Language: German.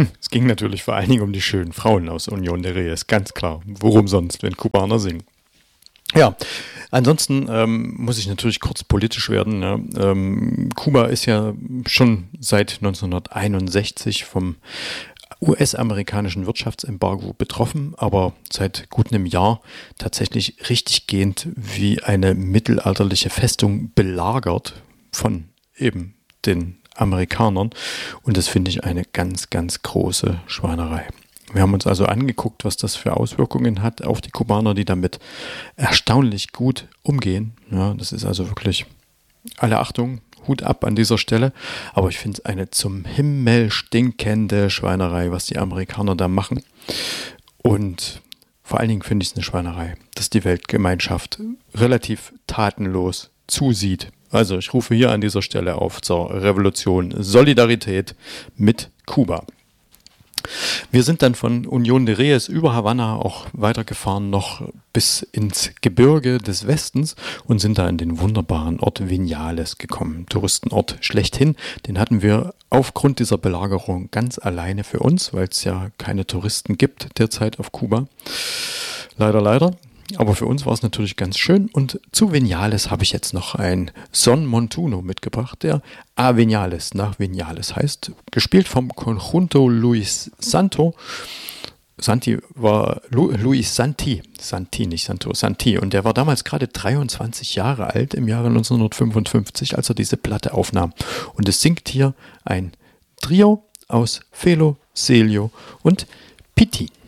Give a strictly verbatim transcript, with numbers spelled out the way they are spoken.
Es ging natürlich vor allen Dingen um die schönen Frauen aus Unión de Reyes, ganz klar. Worum sonst, wenn Kubaner singen? Ja, ansonsten ähm, muss ich natürlich kurz politisch werden. Ja. Ähm, Kuba ist ja schon seit neunzehnhunderteinundsechzig vom U S-amerikanischen Wirtschaftsembargo betroffen, aber seit gut einem Jahr tatsächlich richtig gehend wie eine mittelalterliche Festung belagert von eben den Amerikanern. Und das finde ich eine ganz, ganz große Schweinerei. Wir haben uns also angeguckt, was das für Auswirkungen hat auf die Kubaner, die damit erstaunlich gut umgehen. Ja, das ist also wirklich alle Achtung, Hut ab an dieser Stelle. Aber ich finde es eine zum Himmel stinkende Schweinerei, was die Amerikaner da machen. Und vor allen Dingen finde ich es eine Schweinerei, dass die Weltgemeinschaft relativ tatenlos zusieht. Also ich rufe hier an dieser Stelle auf zur Revolution Solidarität mit Kuba. Wir sind dann von Unión de Reyes über Havanna auch weitergefahren, noch bis ins Gebirge des Westens und sind da in den wunderbaren Ort Vinales gekommen. Touristenort schlechthin, den hatten wir aufgrund dieser Belagerung ganz alleine für uns, weil es ja keine Touristen gibt derzeit auf Kuba. Leider, leider. Aber für uns war es natürlich ganz schön und zu Vinales habe ich jetzt noch ein Son Montuno mitgebracht, der A Vinales nach Vinales heißt, gespielt vom Conjunto Luis Santo. Santi war Lu, Luis Santi, Santi, nicht Santo, Santi. Und der war damals gerade dreiundzwanzig Jahre alt im Jahre neunzehnhundertfünfundfünfzig, als er diese Platte aufnahm. Und es singt hier ein Trio aus Felo, Celio und Pitin.